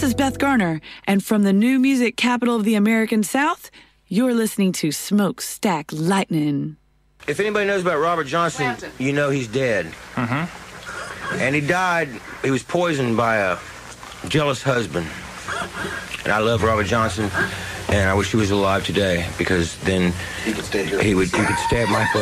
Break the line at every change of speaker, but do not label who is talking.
This is Beth Garner, and from the new music capital of the American South, you're listening to Smokestack Lightning.
If anybody knows about Robert Johnson, you know he's dead. Mm-hmm. And he died, he was poisoned by a jealous husband. And I love Robert Johnson, and I wish he was alive today, because then you could stab my foot.